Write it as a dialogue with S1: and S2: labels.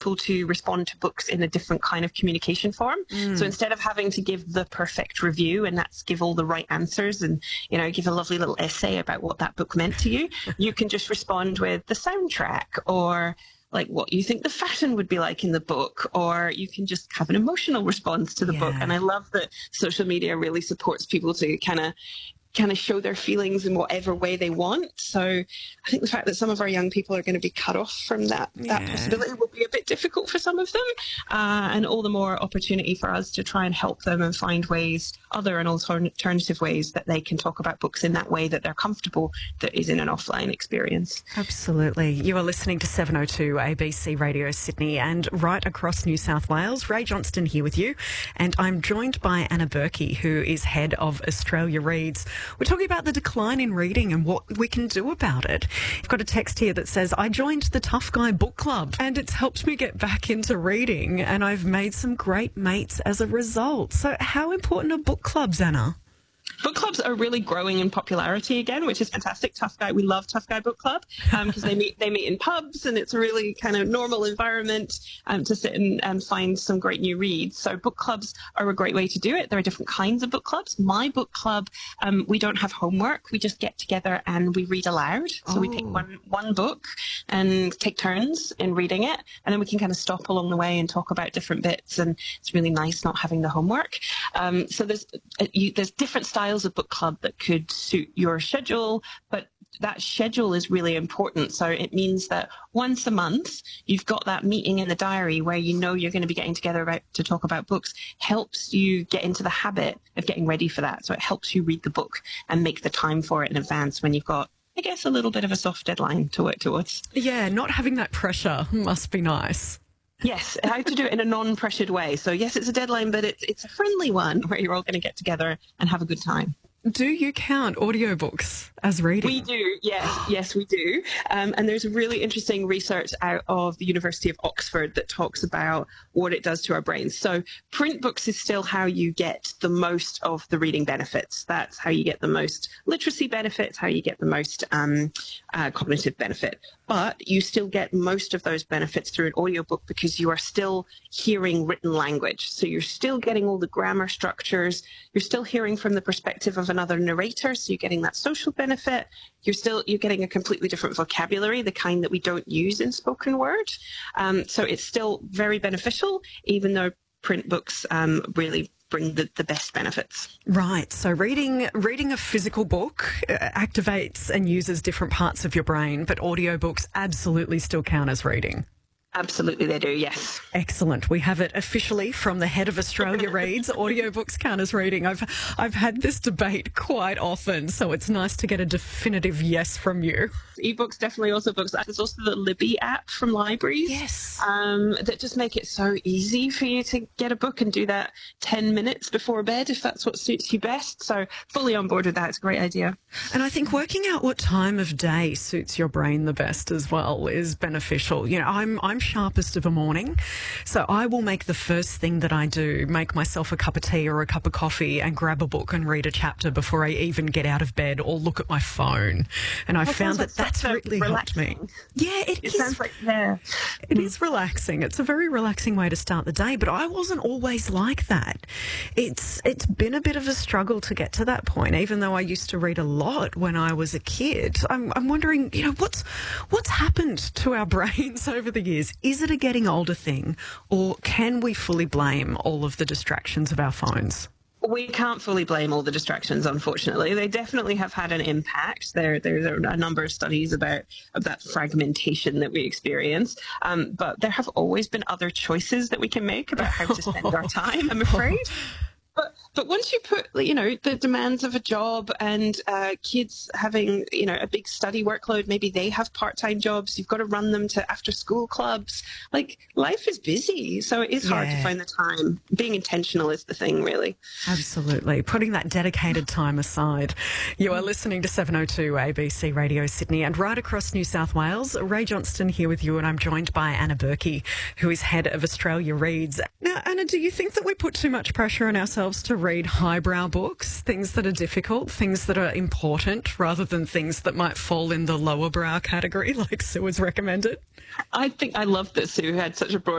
S1: people to respond to books in a different kind of communication form. So instead of having to give the perfect review and that's give all the right answers and, give a lovely little essay about what that book meant to you, you can just respond with the soundtrack or like what you think the fashion would be like in the book, or you can just have an emotional response to the book. And I love that social media really supports people to kind of show their feelings in whatever way they want. So I think the fact that some of our young people are going to be cut off from that possibility will be a bit difficult for some of them, and all the more opportunity for us to try and help them and find ways, other and alternative ways that they can talk about books in that way that they're comfortable, that is in an offline experience.
S2: Absolutely. You are listening to 702 ABC Radio Sydney and right across New South Wales. Ray Johnston here with you, and I'm joined by Anna Berkey, who is head of Australia Reads. We're talking about the decline in reading and what we can do about it. I've got a text here that says, I joined the Tough Guy Book Club and it's helped me get back into reading and I've made some great mates as a result. So how important are book clubs, Anna?
S1: Book clubs are really growing in popularity again, which is fantastic. Tough Guy, we love Tough Guy Book Club because they meet in pubs and it's a really kind of normal environment to sit and find some great new reads. So book clubs are a great way to do it. There are different kinds of book clubs. My book club, we don't have homework. We just get together and we read aloud. So we pick one book and take turns in reading it, and then we can kind of stop along the way and talk about different bits. And it's really nice not having the homework. So there's different styles of book club that could suit your schedule, but that schedule is really important. So it means that once a month, you've got that meeting in the diary where you're going to be getting together to talk about books, helps you get into the habit of getting ready for that. So it helps you read the book and make the time for it in advance when you've got, I guess, a little bit of a soft deadline to work towards.
S2: Yeah, not having that pressure must be nice.
S1: Yes, how to do it in a non-pressured way. So yes, it's a deadline, but it's a friendly one where you're all going to get together and have a good time.
S2: Do you count audiobooks as reading?
S1: We do, yes, we do. And there's really interesting research out of the University of Oxford that talks about what it does to our brains. So print books is still how you get the most of the reading benefits. That's how you get the most literacy benefits, how you get the most cognitive benefit. But you still get most of those benefits through an audiobook because you are still hearing written language. So you're still getting all the grammar structures. You're still hearing from the perspective of another narrator. So you're getting that social benefit. You're getting a completely different vocabulary, the kind that we don't use in spoken word. So it's still very beneficial, even though print books really bring the best benefits.
S2: Right. So reading a physical book activates and uses different parts of your brain, but audiobooks absolutely still count as reading.
S1: Absolutely they do, yes.
S2: Excellent. We have it officially from the head of Australia Reads. Audiobooks count as reading. I've had this debate quite often, so it's nice to get a definitive yes from you.
S1: Ebooks, definitely also books. There's also the Libby app from libraries.
S2: Yes.
S1: That just make it so easy for you to get a book and do that 10 minutes before bed if that's what suits you best. So fully on board with that. It's a great idea.
S2: And I think working out what time of day suits your brain the best as well is beneficial. You know, I'm sharpest of a morning, so I will make the first thing that I do, make myself a cup of tea or a cup of coffee and grab a book and read a chapter before I even get out of bed or look at my phone. And I found that that's really helped me. Yeah, it is.
S1: Sounds like, yeah.
S2: It is relaxing. It's a very relaxing way to start the day, but I wasn't always like that. It's been a bit of a struggle to get to that point, even though I used to read a lot when I was a kid. I'm wondering, what's happened to our brains over the years? Is it a getting older thing, or can we fully blame all of the distractions of our phones?
S1: We can't fully blame all the distractions, unfortunately. They definitely have had an impact. There's a number of studies of that fragmentation that we experience. But there have always been other choices that we can make about how to spend our time, I'm afraid. But once you put, the demands of a job and kids having, a big study workload, maybe they have part-time jobs, you've got to run them to after-school clubs. Like, life is busy, so it is hard to find the time. Being intentional is the thing, really.
S2: Absolutely. Putting that dedicated time aside. You are listening to 702 ABC Radio Sydney, and right across New South Wales, Ray Johnston here with you, and I'm joined by Anna Berkey, who is head of Australia Reads. Now, Anna, do you think that we put too much pressure on ourselves to read highbrow books, things that are difficult, things that are important, rather than things that might fall in the lower brow category, like Sue has recommended?
S1: I think I love that Sue had such a broad